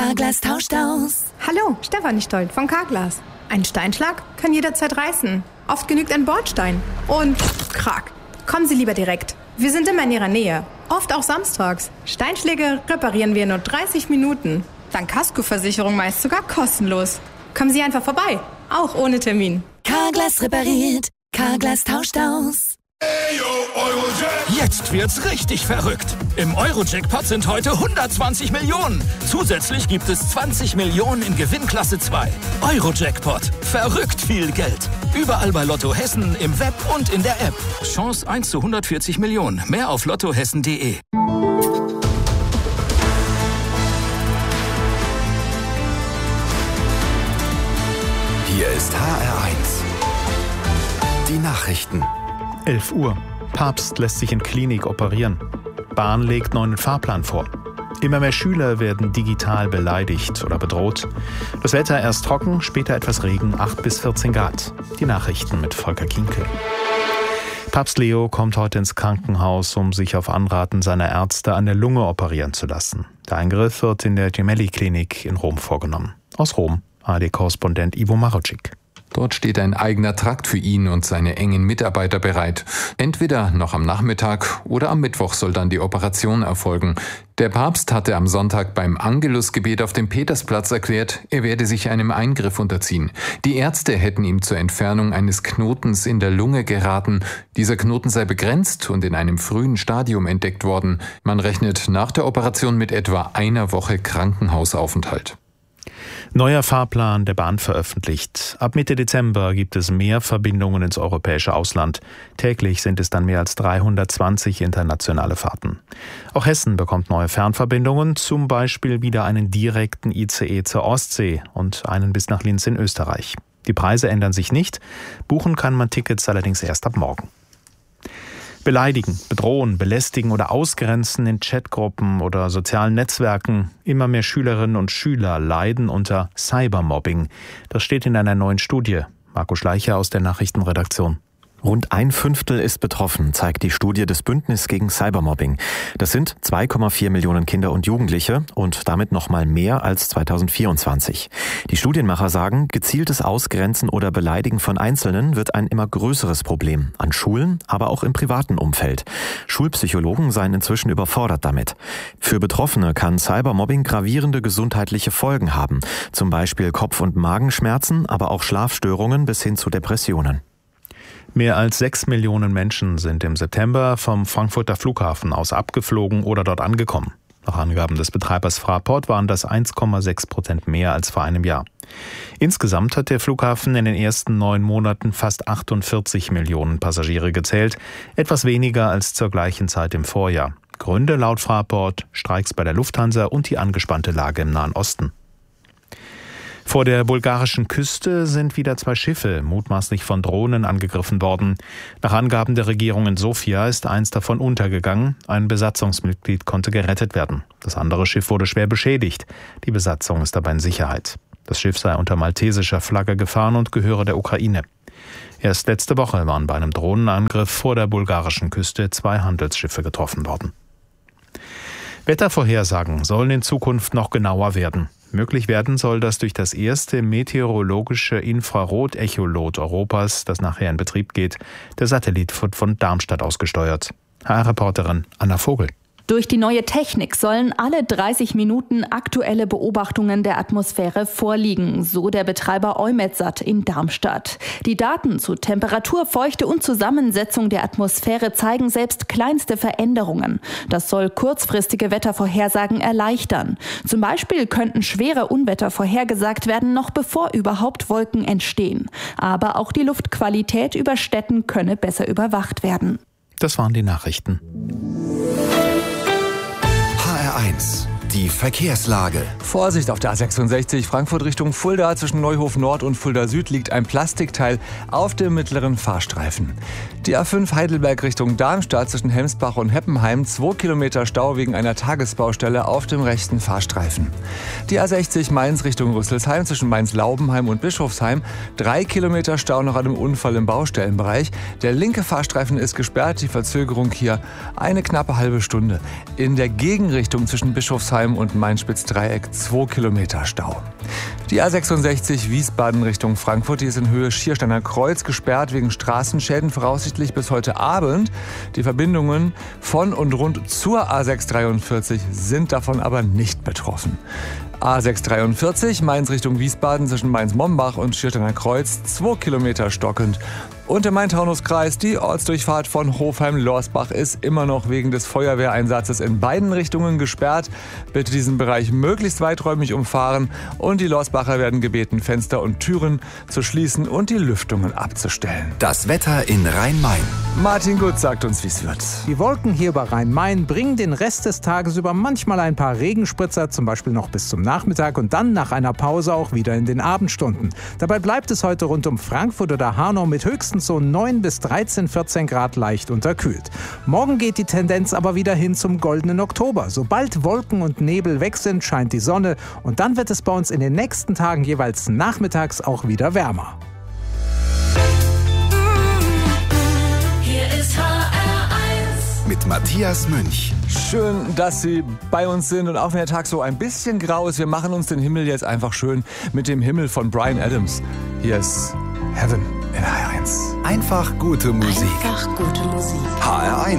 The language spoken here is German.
Carglass tauscht aus. Hallo, Stefanie Stolt von Carglass. Ein Steinschlag kann jederzeit reißen. Oft genügt ein Bordstein. Und krack. Kommen Sie lieber direkt. Wir sind immer in Ihrer Nähe. Oft auch samstags. Steinschläge reparieren wir in nur 30 Minuten. Dank Kaskoversicherung meist sogar kostenlos. Kommen Sie einfach vorbei. Auch ohne Termin. Carglass repariert. Carglass tauscht aus. Jetzt wird's richtig verrückt. Im Euro-Jackpot sind heute 120 Millionen. Zusätzlich gibt es 20 Millionen in Gewinnklasse 2. Euro-Jackpot. Verrückt viel Geld. Überall bei Lotto Hessen, im Web und in der App. Chance 1 zu 140 Millionen. Mehr auf lottohessen.de. Hier ist HR1. Die Nachrichten. 11 Uhr. Papst lässt sich in Klinik operieren. Bahn legt neuen Fahrplan vor. Immer mehr Schüler werden digital beleidigt oder bedroht. Das Wetter erst trocken, später etwas Regen, 8 bis 14 Grad. Die Nachrichten mit Volker Kienke. Papst Leo kommt heute ins Krankenhaus, um sich auf Anraten seiner Ärzte an der Lunge operieren zu lassen. Der Eingriff wird in der Gemelli-Klinik in Rom vorgenommen. Aus Rom, ARD-Korrespondent Ivo Marocic. Dort steht ein eigener Trakt für ihn und seine engen Mitarbeiter bereit. Entweder noch am Nachmittag oder am Mittwoch soll dann die Operation erfolgen. Der Papst hatte am Sonntag beim Angelusgebet auf dem Petersplatz erklärt, er werde sich einem Eingriff unterziehen. Die Ärzte hätten ihm zur Entfernung eines Knotens in der Lunge geraten. Dieser Knoten sei begrenzt und in einem frühen Stadium entdeckt worden. Man rechnet nach der Operation mit etwa einer Woche Krankenhausaufenthalt. Neuer Fahrplan der Bahn veröffentlicht. Ab Mitte Dezember gibt es mehr Verbindungen ins europäische Ausland. Täglich sind es dann mehr als 320 internationale Fahrten. Auch Hessen bekommt neue Fernverbindungen, zum Beispiel wieder einen direkten ICE zur Ostsee und einen bis nach Linz in Österreich. Die Preise ändern sich nicht, buchen kann man Tickets allerdings erst ab morgen. Beleidigen, bedrohen, belästigen oder ausgrenzen in Chatgruppen oder sozialen Netzwerken. Immer mehr Schülerinnen und Schüler leiden unter Cybermobbing. Das steht in einer neuen Studie. Marco Schleicher aus der Nachrichtenredaktion. Rund 1/5 ist betroffen, zeigt die Studie des Bündnis gegen Cybermobbing. Das sind 2,4 Millionen Kinder und Jugendliche und damit noch mal mehr als 2024. Die Studienmacher sagen, gezieltes Ausgrenzen oder Beleidigen von Einzelnen wird ein immer größeres Problem. An Schulen, aber auch im privaten Umfeld. Schulpsychologen seien inzwischen überfordert damit. Für Betroffene kann Cybermobbing gravierende gesundheitliche Folgen haben. Zum Beispiel Kopf- und Magenschmerzen, aber auch Schlafstörungen bis hin zu Depressionen. Mehr als 6 Millionen Menschen sind im September vom Frankfurter Flughafen aus abgeflogen oder dort angekommen. Nach Angaben des Betreibers Fraport waren das 1,6% mehr als vor einem Jahr. Insgesamt hat der Flughafen in den ersten 9 Monaten fast 48 Millionen Passagiere gezählt, etwas weniger als zur gleichen Zeit im Vorjahr. Gründe laut Fraport: Streiks bei der Lufthansa und die angespannte Lage im Nahen Osten. Vor der bulgarischen Küste sind wieder 2 Schiffe mutmaßlich von Drohnen angegriffen worden. Nach Angaben der Regierung in Sofia ist eins davon untergegangen. Ein Besatzungsmitglied konnte gerettet werden. Das andere Schiff wurde schwer beschädigt. Die Besatzung ist dabei in Sicherheit. Das Schiff sei unter maltesischer Flagge gefahren und gehöre der Ukraine. Erst letzte Woche waren bei einem Drohnenangriff vor der bulgarischen Küste 2 Handelsschiffe getroffen worden. Wettervorhersagen sollen in Zukunft noch genauer werden. Möglich werden soll das durch das erste meteorologische Infrarot-Echolot Europas, das nachher in Betrieb geht. Der Satellit wird von Darmstadt ausgesteuert. HR-Reporterin Anna Vogel. Durch die neue Technik sollen alle 30 Minuten aktuelle Beobachtungen der Atmosphäre vorliegen, so der Betreiber EUMETSAT in Darmstadt. Die Daten zu Temperatur, Feuchte und Zusammensetzung der Atmosphäre zeigen selbst kleinste Veränderungen. Das soll kurzfristige Wettervorhersagen erleichtern. Zum Beispiel könnten schwere Unwetter vorhergesagt werden, noch bevor überhaupt Wolken entstehen. Aber auch die Luftqualität über Städten könne besser überwacht werden. Das waren die Nachrichten. HR1, die Verkehrslage. Vorsicht auf der A66 Frankfurt Richtung Fulda. Zwischen Neuhof Nord und Fulda Süd liegt ein Plastikteil auf dem mittleren Fahrstreifen. Die A5 Heidelberg Richtung Darmstadt zwischen Hemsbach und Heppenheim. 2 Kilometer Stau wegen einer Tagesbaustelle auf dem rechten Fahrstreifen. Die A60 Mainz Richtung Rüsselsheim zwischen Mainz-Laubenheim und Bischofsheim. 3 Kilometer Stau nach einem Unfall im Baustellenbereich. Der linke Fahrstreifen ist gesperrt. Die Verzögerung hier eine knappe halbe Stunde. In der Gegenrichtung zwischen Bischofsheim Hofheim und Main-Spitz-Dreieck 2 Kilometer Stau. Die A66 Wiesbaden Richtung Frankfurt, die ist in Höhe Schiersteiner Kreuz gesperrt wegen Straßenschäden, voraussichtlich bis heute Abend. Die Verbindungen von und rund zur A643 sind davon aber nicht betroffen. A643 Mainz Richtung Wiesbaden zwischen Mainz-Mombach und Schiersteiner Kreuz 2 Kilometer stockend. Und im Main-Taunus-Kreis, die Ortsdurchfahrt von Hofheim-Lorsbach ist immer noch wegen des Feuerwehreinsatzes in beiden Richtungen gesperrt. Bitte diesen Bereich möglichst weiträumig umfahren und die Lorsbacher werden gebeten, Fenster und Türen zu schließen und die Lüftungen abzustellen. Das Wetter in Rhein-Main. Martin Gut sagt uns, wie es wird. Die Wolken hier bei Rhein-Main bringen den Rest des Tages über manchmal ein paar Regenspritzer, zum Beispiel noch bis zum Nachmittag und dann nach einer Pause auch wieder in den Abendstunden. Dabei bleibt es heute rund um Frankfurt oder Hanau mit höchstens so 9 bis 13, 14 Grad leicht unterkühlt. Morgen geht die Tendenz aber wieder hin zum goldenen Oktober. Sobald Wolken und Nebel weg sind, scheint die Sonne und dann wird es bei uns in den nächsten Tagen jeweils nachmittags auch wieder wärmer. Hier ist HR1 Mit Matthias Münch. Schön, dass Sie bei uns sind und auch wenn der Tag so ein bisschen grau ist, wir machen uns den Himmel jetzt einfach schön mit dem Himmel von Bryan Adams. Hier ist Heaven in HR1. Einfach gute Musik. Einfach gute Musik. HR1.